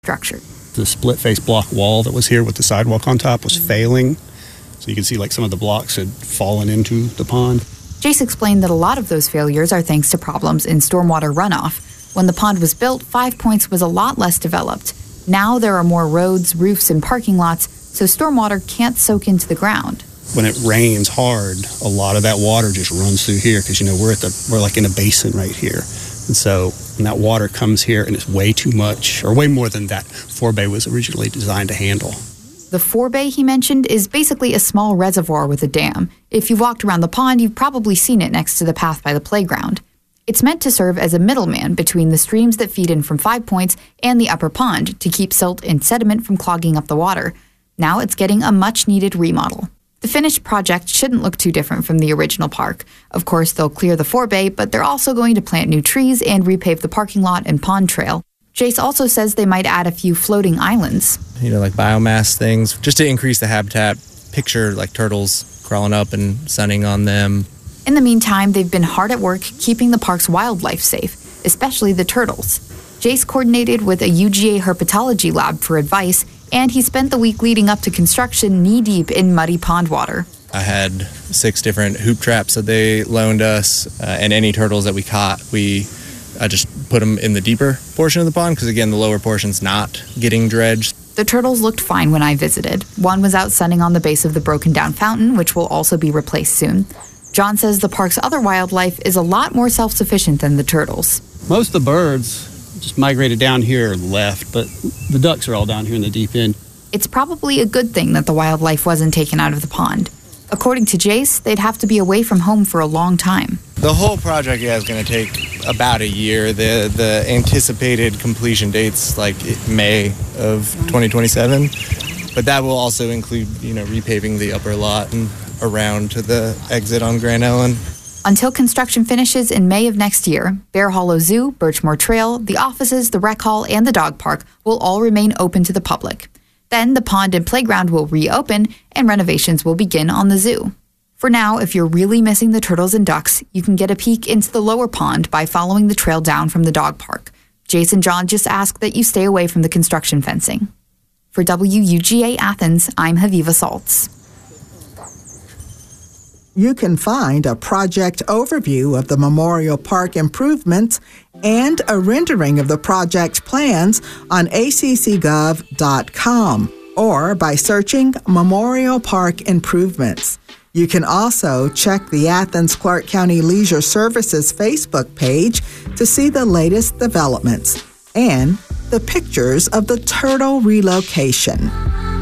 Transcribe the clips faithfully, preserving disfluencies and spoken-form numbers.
structure. The split-face block wall that was here with the sidewalk on top was failing. So you can see like some of the blocks had fallen into the pond. Jace explained that a lot of those failures are thanks to problems in stormwater runoff. When the pond was built, Five Points was a lot less developed. Now there are more roads, roofs, and parking lots, so stormwater can't soak into the ground. When it rains hard, a lot of that water just runs through here because, you know, we're at the we're like in a basin right here. And so when that water comes here and it's way too much, or way more than that forebay was originally designed to handle. The forebay he mentioned is basically a small reservoir with a dam. If you've walked around the pond, you've probably seen it next to the path by the playground. It's meant to serve as a middleman between the streams that feed in from Five Points and the upper pond to keep silt and sediment from clogging up the water. Now it's getting a much-needed remodel. The finished project shouldn't look too different from the original park. Of course, they'll clear the forebay, but they're also going to plant new trees and repave the parking lot and pond trail. Jace also says they might add a few floating islands. You know, like biomass things, just to increase the habitat. Picture like turtles crawling up and sunning on them. In the meantime, they've been hard at work keeping the park's wildlife safe, especially the turtles. Jace coordinated with a U G A herpetology lab for advice, and he spent the week leading up to construction knee-deep in muddy pond water. I had six different hoop traps that they loaned us, uh, and any turtles that we caught, we I just put them in the deeper portion of the pond because, again, the lower portion's not getting dredged. The turtles looked fine when I visited. One was out sunning on the base of the broken-down fountain, which will also be replaced soon. John says the park's other wildlife is a lot more self-sufficient than the turtles. Most of the birds just migrated down here and left, but the ducks are all down here in the deep end. It's probably a good thing that the wildlife wasn't taken out of the pond. According to Jace, they'd have to be away from home for a long time. The whole project, yeah, is going to take about a year. The the anticipated completion date's like May of twenty twenty-seven, but that will also include, you know, repaving the upper lot and around to the exit on Grand Ellen. Until construction finishes in May of next year, Bear Hollow Zoo, Birchmore Trail, the offices, the rec hall, and the dog park will all remain open to the public. Then the pond and playground will reopen and renovations will begin on the zoo. For now, if you're really missing the turtles and ducks, you can get a peek into the lower pond by following the trail down from the dog park. Jace and John just ask that you stay away from the construction fencing. For W U G A Athens, I'm Haviva Saltz. You can find a project overview of the Memorial Park improvements and a rendering of the project plans on a c c gov dot com or by searching Memorial Park Improvements. You can also check the Athens Clarke County Leisure Services Facebook page to see the latest developments and the pictures of the turtle relocation.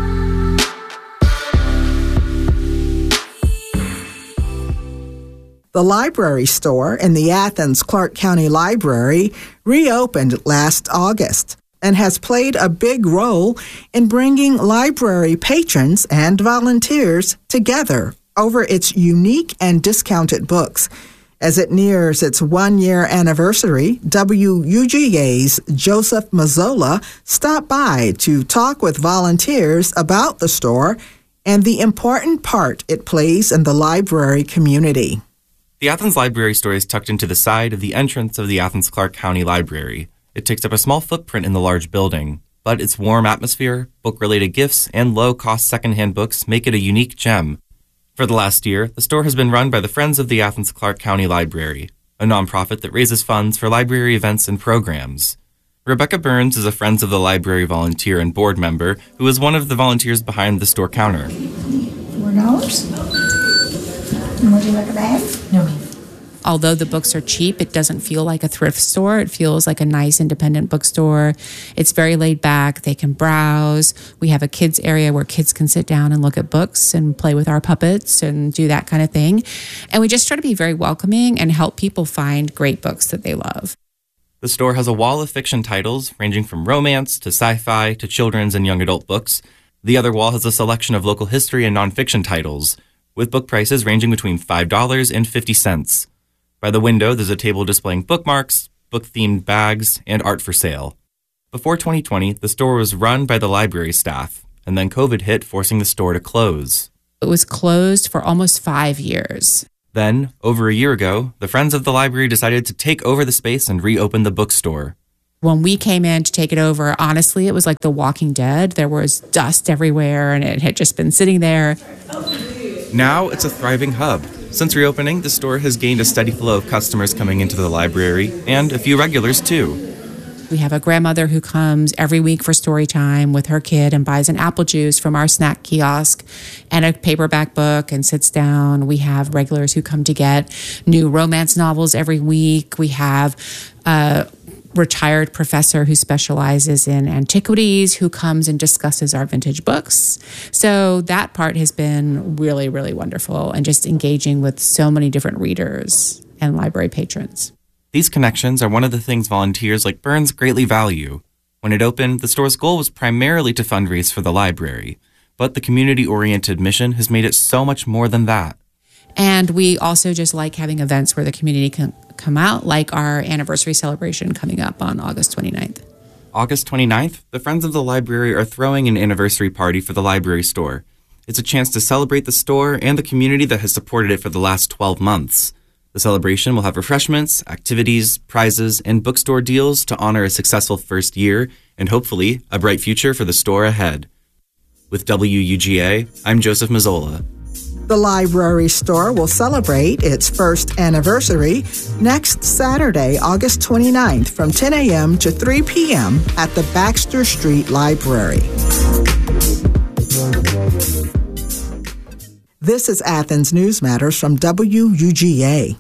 The library store in the Athens Clarke County Library reopened last August and has played a big role in bringing library patrons and volunteers together over its unique and discounted books. As it nears its one-year anniversary, W U G A's Joseph Mazzola stopped by to talk with volunteers about the store and the important part it plays in the library community. The Athens Library Store is tucked into the side of the entrance of the Athens Clarke County Library. It takes up a small footprint in the large building, but its warm atmosphere, book-related gifts, and low-cost secondhand books make it a unique gem. For the last year, the store has been run by the Friends of the Athens Clarke County Library, a nonprofit that raises funds for library events and programs. Rebecca Burns is a Friends of the Library volunteer and board member who is one of the volunteers behind the store counter. Four dollars. And would you like a bag? No, ma'am. Although the books are cheap, it doesn't feel like a thrift store. It feels like a nice independent bookstore. It's very laid back. They can browse. We have a kids area where kids can sit down and look at books and play with our puppets and do that kind of thing. And we just try to be very welcoming and help people find great books that they love. The store has a wall of fiction titles ranging from romance to sci-fi to children's and young adult books. The other wall has a selection of local history and nonfiction titles, with book prices ranging between five dollars and fifty cents. By the window, there's a table displaying bookmarks, book-themed bags, and art for sale. Before twenty twenty, the store was run by the library staff, and then COVID hit, forcing the store to close. It was closed for almost five years. Then, over a year ago, the Friends of the Library decided to take over the space and reopen the bookstore. When we came in to take it over, honestly, it was like The Walking Dead. There was dust everywhere, and it had just been sitting there. Now it's a thriving hub. Since reopening, the store has gained a steady flow of customers coming into the library, and a few regulars too. We have a grandmother who comes every week for story time with her kid and buys an apple juice from our snack kiosk and a paperback book and sits down. We have regulars who come to get new romance novels every week. We have a retired professor who specializes in antiquities who comes and discusses our vintage books. So that part has been really, really wonderful, and just engaging with so many different readers and library patrons. These connections are one of the things volunteers like Burns greatly value. When it opened, the store's goal was primarily to fundraise for the library, but the community-oriented mission has made it so much more than that. And we also just like having events where the community can come out, like our anniversary celebration coming up on August twenty-ninth. August twenty-ninth, the Friends of the Library are throwing an anniversary party for the library store. It's a chance to celebrate the store and the community that has supported it for the last twelve months. The celebration will have refreshments, activities, prizes, and bookstore deals to honor a successful first year and hopefully a bright future for the store ahead. With W U G A, I'm Joseph Mazzola. The library store will celebrate its first anniversary next Saturday, August twenty-ninth, from ten a.m. to three p.m. at the Baxter Street Library. This is Athens News Matters from W U G A.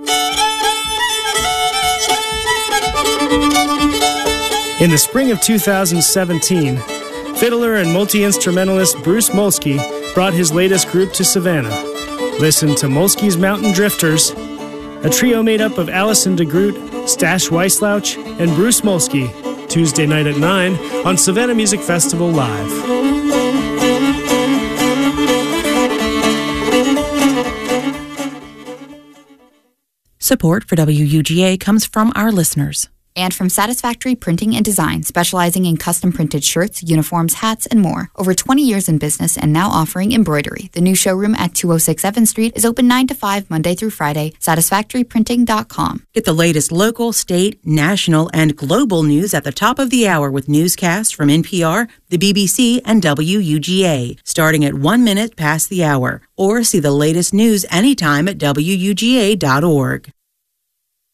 In the spring of two thousand seventeen, fiddler and multi-instrumentalist Bruce Molsky brought his latest group to Savannah. Listen to Molsky's Mountain Drifters, a trio made up of Allison DeGroot, Stash Weisslauch, and Bruce Molsky, Tuesday night at nine on Savannah Music Festival Live. Support for W U G A comes from our listeners. And from Satisfactory Printing and Design, specializing in custom printed shirts, uniforms, hats, and more. Over twenty years in business and now offering embroidery. The new showroom at two oh six Evans Street is open nine to five Monday through Friday. satisfactory printing dot com. Get the latest local, state, national, and global news at the top of the hour with newscasts from N P R, the B B C, and W U G A, starting at one minute past the hour. Or see the latest news anytime at W U G A dot org.